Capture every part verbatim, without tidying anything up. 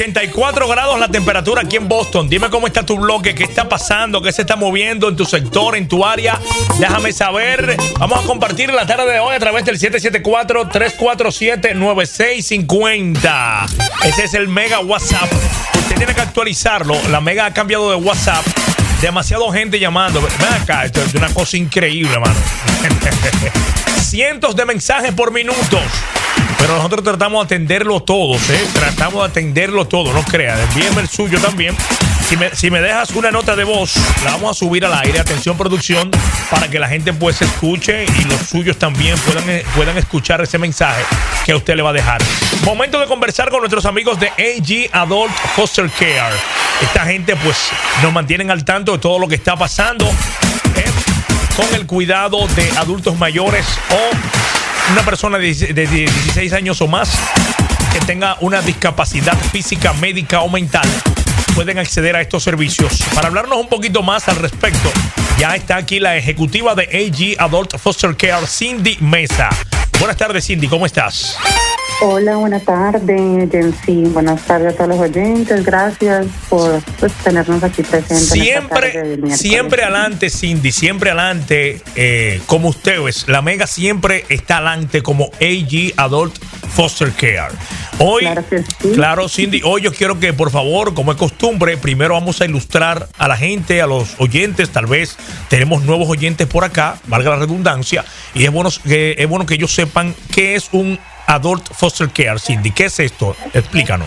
ochenta y cuatro grados la temperatura aquí en Boston. Dime cómo está tu bloque, qué está pasando, qué se está moviendo en tu sector, en tu área. Déjame saber. Vamos a compartir la tarde de hoy a través del siete siete cuatro, tres cuatro siete, nueve seis cinco cero. Ese es el Mega WhatsApp. Usted tiene que actualizarlo. La Mega ha cambiado de WhatsApp. Demasiado gente llamando. Ven acá, esto es una cosa increíble, mano. Cientos de mensajes por minutos. Pero nosotros tratamos de atenderlo todos, ¿eh? Tratamos de atenderlo todo, no creas. Envíenme el suyo también. Si me, si me dejas una nota de voz, la vamos a subir al aire. Atención, producción, para que la gente pues escuche y los suyos también puedan, puedan escuchar ese mensaje que a usted le va a dejar. Momento de conversar con nuestros amigos de A G Adult Foster Care. Esta gente pues nos mantienen al tanto de todo lo que está pasando ¿eh? con el cuidado de adultos mayores o una persona de dieciséis años o más que tenga una discapacidad física, médica o mental. Pueden acceder a estos servicios. Para hablarnos un poquito más al respecto, ya está aquí la ejecutiva de A G Adult Foster Care, Cindy Mesa. Buenas tardes, Cindy, ¿cómo estás? Hola, buenas tardes, Jensi. Buenas tardes a todos los oyentes. Gracias por pues, tenernos aquí presentes. Siempre, siempre adelante, Cindy. Siempre adelante. Eh, como ustedes, la Mega siempre está adelante como A G Adult Foster Care. Hoy, claro, que sí. claro, Cindy, hoy yo quiero que, por favor, como es costumbre, primero vamos a ilustrar a la gente, a los oyentes. Tal vez tenemos nuevos oyentes por acá, valga la redundancia, y es bueno que, es bueno que ellos sepan qué es un Adult Foster Care. Cindy, ¿qué es esto? Explícanos.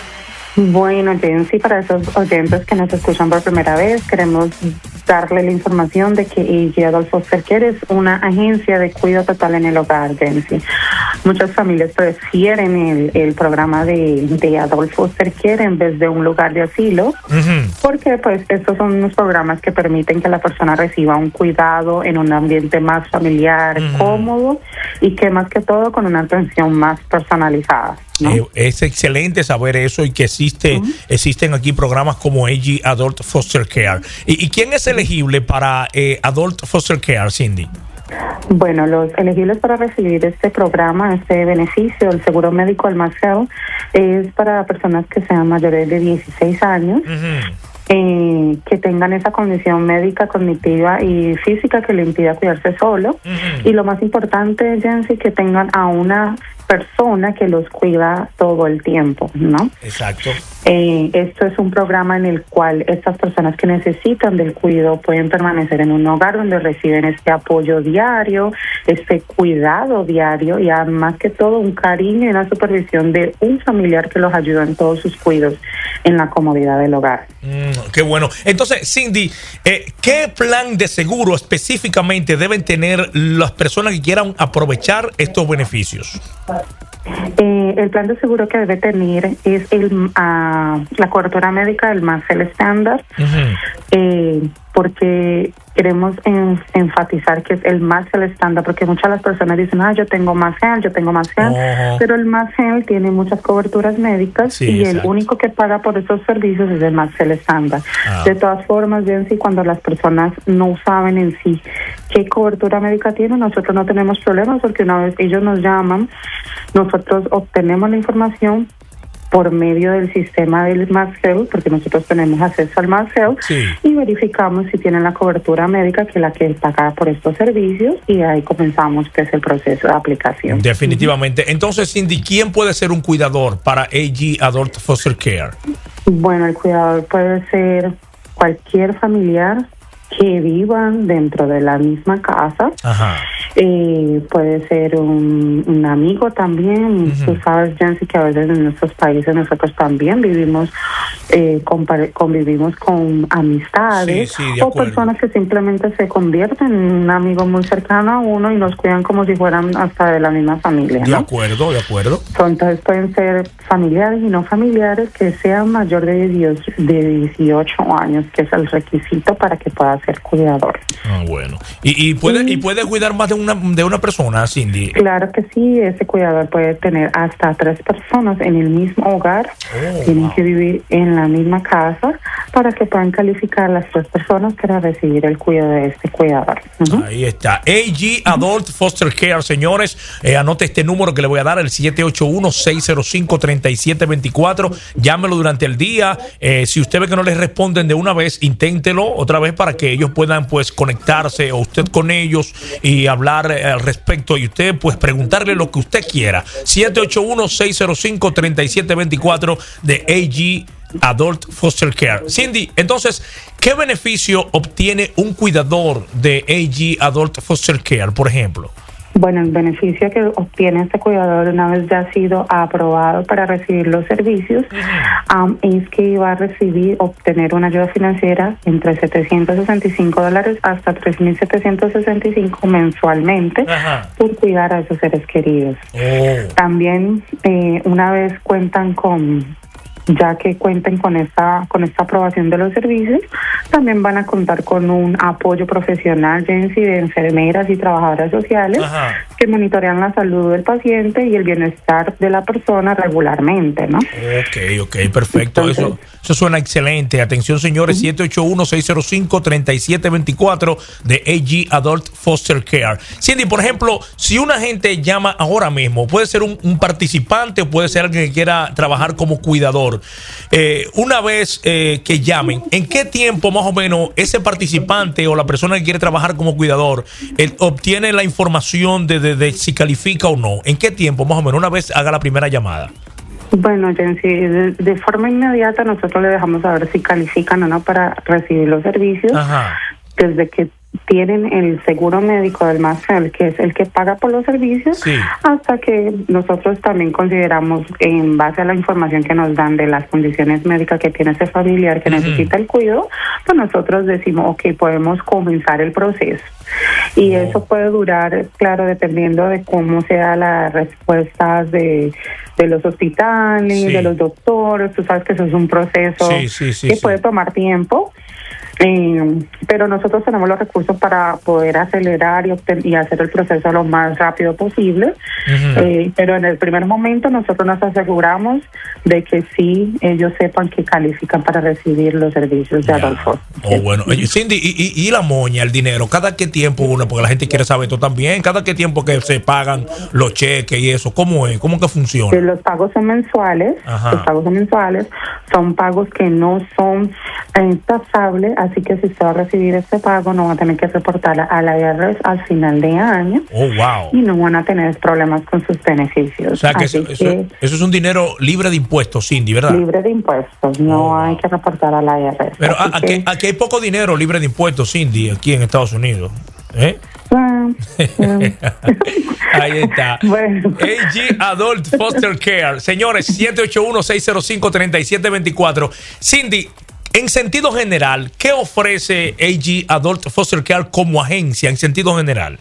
Bueno, Jensi, para esos oyentes que nos escuchan por primera vez, queremos darle la información de que A G Adult Foster Care es una agencia de cuidado total en el hogar, Jensi. Muchas familias prefieren el, el programa de, de Adult Foster Care en vez de un lugar de asilo, uh-huh. porque pues estos son unos programas que permiten que la persona reciba un cuidado en un ambiente más familiar, uh-huh. cómodo y que más que todo con una atención más personalizada, ¿no? Eh, es excelente saber eso y que existe, uh-huh. existen aquí programas como A G Adult Foster Care. ¿Y, y quién es elegible para eh, Adult Foster Care, Cindy? Bueno, los elegibles para recibir este programa, este beneficio, el seguro médico, el MassHealth, es para personas que sean mayores de dieciséis años, uh-huh. eh, que tengan esa condición médica, cognitiva y física que le impida cuidarse solo. Uh-huh. Y lo más importante, Jensi, que tengan a una persona que los cuida todo el tiempo, ¿no? Exacto. Eh, esto es un programa en el cual estas personas que necesitan del cuidado pueden permanecer en un hogar donde reciben este apoyo diario, este cuidado diario y además que todo un cariño y una supervisión de un familiar que los ayuda en todos sus cuidados en la comodidad del hogar. Mm, qué bueno. Entonces, Cindy, eh, ¿qué plan de seguro específicamente deben tener las personas que quieran aprovechar estos beneficios? Eh, el plan de seguro que debe tener es el uh, la cobertura médica del MassHealth estándar, uh-huh. eh, porque queremos en, enfatizar que es el MassHealth estándar, porque muchas de las personas dicen, ah, yo tengo MassHealth, yo tengo MassHealth, uh-huh. pero el MassHealth tiene muchas coberturas médicas sí, y exacto. el único que paga por esos servicios es el MassHealth estándar. Uh-huh. De todas formas, bien, sí, cuando las personas no saben en sí qué cobertura médica tienen, nosotros no tenemos problemas porque una vez ellos nos llaman, nosotros obtenemos la información por medio del sistema del MassHealth, porque nosotros tenemos acceso al MassHealth, sí. y verificamos si tienen la cobertura médica, que es la que es pagada por estos servicios, y ahí comenzamos que es el proceso de aplicación. Definitivamente. Entonces, Cindy, ¿quién puede ser un cuidador para A G Adult Foster Care? Bueno, el cuidador puede ser cualquier familiar que vivan dentro de la misma casa. Ajá. Eh, puede ser un, un amigo también. Uh-huh. Tú sabes, Jensi, que a veces en nuestros países nosotros también vivimos, eh, compar- convivimos con amistades, sí, sí, o personas que simplemente se convierten en un amigo muy cercano a uno y nos cuidan como si fueran hasta de la misma familia, ¿no? De acuerdo, de acuerdo. Entonces pueden ser familiares y no familiares que sean mayor de dieciocho años, que es el requisito para que pueda ser cuidador. Ah, bueno. ¿Y, y puede, sí. y puede cuidar más de un una, de una persona, Cindy? Claro que sí, ese cuidador puede tener hasta tres personas en el mismo hogar. Oh, Tienen wow. que vivir en la misma casa para que puedan calificar las tres personas para recibir el cuidado de este cuidador. Uh-huh. Ahí está. A G Adult Foster Care, señores. Eh, anote este número que le voy a dar, el siete ocho uno, seis cero cinco, tres siete dos cuatro. Llámelo durante el día. Eh, si usted ve que no les responden de una vez, inténtelo otra vez para que ellos puedan pues conectarse o usted con ellos y hablar eh, al respecto y usted pues preguntarle lo que usted quiera. siete ocho uno, seis cero cinco, tres siete dos cuatro de A G Adult Foster Care. Cindy, entonces, ¿qué beneficio obtiene un cuidador de A G Adult Foster Care, por ejemplo? Bueno, el beneficio que obtiene este cuidador una vez ya ha sido aprobado para recibir los servicios uh-huh. um, es que va a recibir, obtener una ayuda financiera entre setecientos sesenta y cinco dólares hasta tres mil setecientos sesenta y cinco mensualmente uh-huh. por cuidar a esos seres queridos. Oh. También eh, una vez cuentan con... ya que cuenten con esta con esta aprobación de los servicios, también van a contar con un apoyo profesional, Jensi, de enfermeras y trabajadoras sociales Ajá. que monitorean la salud del paciente y el bienestar de la persona regularmente, ¿no? Ok, ok, perfecto. Entonces, eso, eso suena excelente. Atención, señores, uh-huh. siete ocho uno, seis cero cinco, tres siete dos cuatro de A G Adult Foster Care. Cindy, por ejemplo, si una gente llama ahora mismo, puede ser un, un participante o puede ser alguien que quiera trabajar como cuidador. Eh, una vez eh, que llamen, ¿en qué tiempo más o menos ese participante o la persona que quiere trabajar como cuidador eh, obtiene la información de, de, de si califica o no? ¿En qué tiempo más o menos una vez haga la primera llamada? Bueno, Jensi, de, de forma inmediata nosotros le dejamos saber si califican o no para recibir los servicios. Ajá. Desde que tienen el seguro médico del MASEL, que es el que paga por los servicios, sí. hasta que nosotros también consideramos, en base a la información que nos dan de las condiciones médicas que tiene ese familiar que uh-huh. necesita el cuidado, pues nosotros decimos, ok, podemos comenzar el proceso. Y oh. eso puede durar, claro, dependiendo de cómo sea las respuestas de, de los hospitales, sí. de los doctores. Tú sabes que eso es un proceso sí, sí, sí, que sí. puede tomar tiempo. Eh, pero nosotros tenemos los recursos para poder acelerar y, obten- y hacer el proceso lo más rápido posible. Uh-huh. Eh, pero en el primer momento nosotros nos aseguramos de que sí ellos sepan que califican para recibir los servicios de yeah. Adolfo. Oh, bueno. Cindy, y, y, y la moña, el dinero, ¿cada qué tiempo uno? Porque la gente quiere saber esto también. ¿Cada qué tiempo que se pagan los cheques y eso? ¿Cómo es? ¿Cómo que funciona? Los pagos son mensuales. Ajá. Los pagos son mensuales. Son pagos que no son eh, tasables. Así que si usted va a recibir este pago, no va a tener que reportar a la I R S al final de año. Oh, wow. Y no van a tener problemas con sus beneficios. O sea, que, eso, que eso, eso es un dinero libre de impuestos, Cindy, ¿verdad? Libre de impuestos. No oh, hay wow. que reportar a la I R S. Pero a, que, aquí hay poco dinero libre de impuestos, Cindy, aquí en Estados Unidos. ¿Eh? Uh, uh. Ahí está. Bueno. A G Adult Foster Care. Señores, siete ocho uno, seis cero cinco, tres siete dos cuatro. Cindy, en sentido general, ¿qué ofrece A G Adult Foster Care como agencia, en sentido general?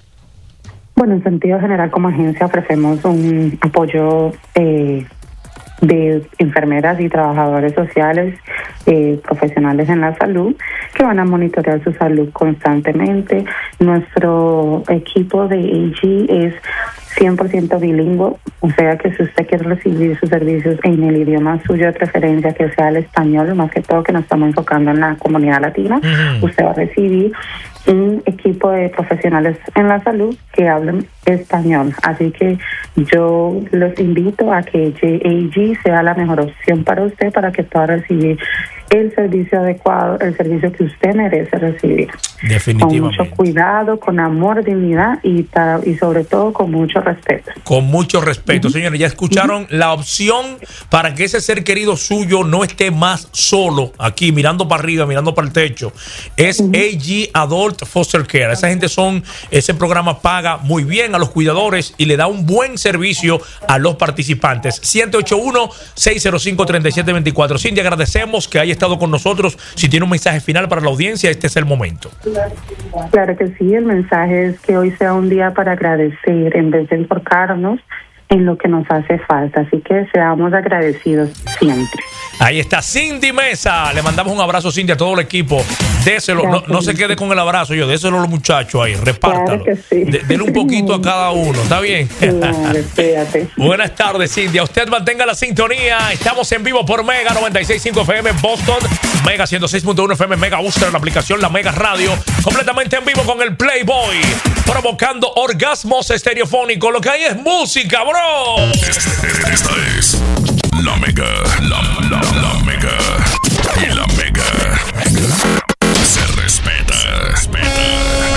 Bueno, en sentido general, como agencia ofrecemos un apoyo eh, de enfermeras y trabajadores sociales, eh, profesionales en la salud, que van a monitorear su salud constantemente. Nuestro equipo de A G es cien por ciento bilingüe, o sea que si usted quiere recibir sus servicios en el idioma suyo de preferencia, que sea el español, más que todo que nos estamos enfocando en la comunidad latina, uh-huh. usted va a recibir un equipo de profesionales en la salud que hablen español. Así que yo los invito a que A G sea la mejor opción para usted, para que pueda recibir el servicio adecuado, el servicio que usted merece recibir. Definitivamente. Con mucho cuidado, con amor, dignidad y, y sobre todo con mucho respeto. Con mucho respeto. Uh-huh. Señores, ya escucharon uh-huh. la opción para que ese ser querido suyo no esté más solo aquí, mirando para arriba, mirando para el techo. Es uh-huh. A G Adult Foster Care. Esa gente son, ese programa paga muy bien a los cuidadores y le da un buen servicio a los participantes. siete ocho uno, seis cero cinco, tres siete dos cuatro. Cindy, agradecemos que haya estado con nosotros. Si tiene un mensaje final para la audiencia, este es el momento. Claro que sí, el mensaje es que hoy sea un día para agradecer en vez de enfocarnos en lo que nos hace falta, así que seamos agradecidos siempre. Ahí está Cindy Mesa. Le mandamos un abrazo, Cindy, a todo el equipo. Déselo, no, no se quede con el abrazo yo, déselo a los muchachos ahí, repártalo. Claro que sí. De, denle un poquito a cada uno, ¿está bien? Claro, espérate. Buenas tardes, Cindy. A usted mantenga la sintonía. Estamos en vivo por Mega noventa y seis punto cinco F M Boston, Mega ciento seis punto uno F M Mega Booster, la aplicación La Mega Radio, completamente en vivo con el Playboy, provocando orgasmos estereofónicos. Lo que hay es música, bro. Esta es La Mega, la, la, la Mega.